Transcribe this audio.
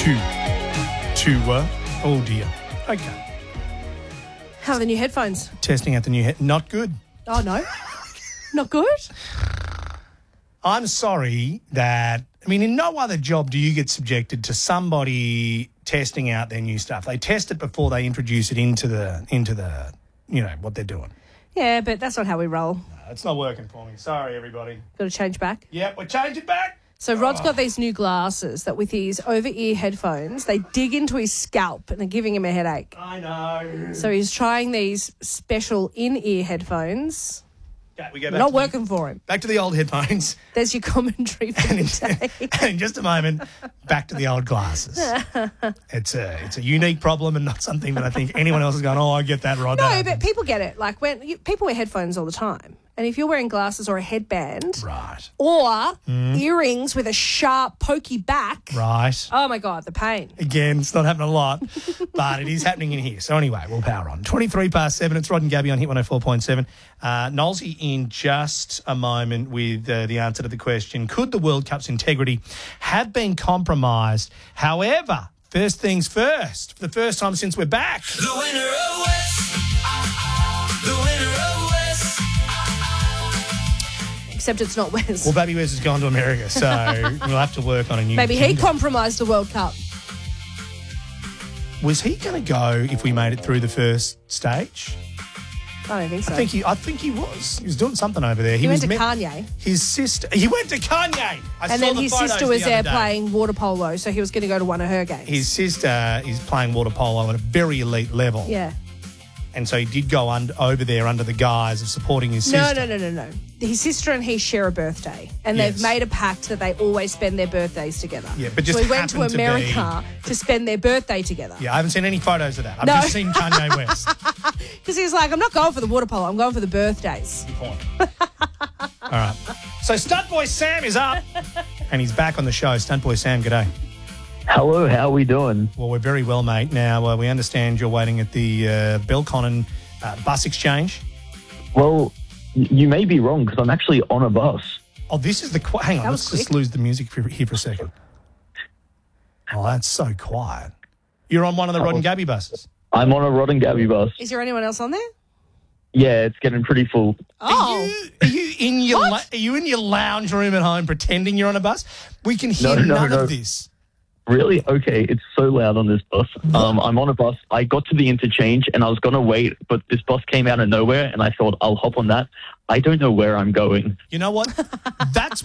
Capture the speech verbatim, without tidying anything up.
two, two, uh, oh dear. Okay. How are the new headphones? Testing out the new head. Not good. Oh, no? Not good? I'm sorry that, I mean, in no other job do you get subjected to somebody testing out their new stuff. They test it before they introduce it into the, into the, you know, what they're doing. Yeah, but that's not how we roll. No, it's not working for me. Sorry, everybody. Got to change back. Yep, we're changing back. So Rod's got these new glasses that with his over-ear headphones, they dig into his scalp and they're giving him a headache. I know. So he's trying these special in-ear headphones. Yeah, we go back Not to working the, for him. Back to the old headphones. There's your commentary for And the in, day. and in just a moment, back to the old glasses. It's a it's a unique problem and not something that I think anyone else is going, oh, I get that, Rod. No, that but people get it. Like when you, people wear headphones all the time. And if you're wearing glasses or a headband Right. or earrings with a sharp, pokey back, Right. oh, my God, the pain. Again, it's not happening a lot, but it is happening in here. So anyway, we'll power on. twenty-three past seven, it's Rod and Gabby on Hit one oh four point seven. Uh, Nolsey in just a moment with uh, the answer to the question, could the World Cup's integrity have been compromised? However, first things first, for the first time since we're back. The winner of West. The winner of West. Except it's not Wes. Well, Baby Wes has gone to America, so we'll have to work on a new Maybe he jingle. compromised the World Cup. Was he going to go if we made it through the first stage? I don't think so. I think he. I think he was. He was doing something over there. He, he went was to met- Kanye. His sister. He went to Kanye. I And saw then the his photos sister was the there other day. playing water polo, so he was going to go to one of her games. His sister is playing water polo at a very elite level. yeah. And so he did go un- over there under the guise of supporting his No, sister. no, no, no, no. His sister and he share a birthday, and Yes. they've made a pact that they always spend their birthdays together. Yeah, but just so we went to happened to America to, spend their birthday together. Yeah, I haven't seen any photos of that. I've No. just seen Kanye West. Because he's like, I'm not going for the water polo, I'm going for the birthdays. Point. All right. So Stunt Boy Sam is up, and he's back on the show. Stunt Boy Sam, g'day. Hello, how are we doing? Well, we're very well, mate. Now, uh, we understand you're waiting at the uh, Belconnen uh, bus exchange. Well, y- you may be wrong because I'm actually on a bus. Oh, this is the... Qu- Hang on, That let's was just quick. lose the music for, here for a second. Oh, that's so quiet. You're on one of the Rod and Gabby buses. I'm on a Rod and Gabby bus. Is there anyone else on there? Yeah, it's getting pretty full. Oh. Are you, are you in your What? la- Are you in your lounge room at home pretending you're on a bus? We can hear No, no, none no. of this. Really? Okay, it's so loud on this bus. Um, I'm on a bus. I got to the interchange and I was going to wait, but this bus came out of nowhere and I thought I'll hop on that. I don't know where I'm going. You know what? That's